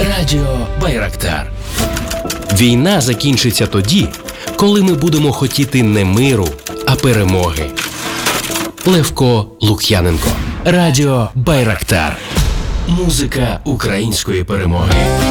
Радіо Байрактар. Війна закінчиться тоді, коли ми будемо хотіти не миру, а перемоги. Левко Лук'яненко. Радіо Байрактар. Музика української перемоги.